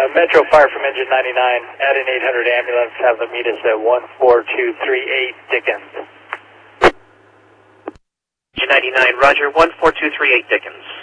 Metro Fire from Engine 99, add an 800 ambulance, have them meet us at 14238 Dickens. Engine 99, roger, 14238 Dickens.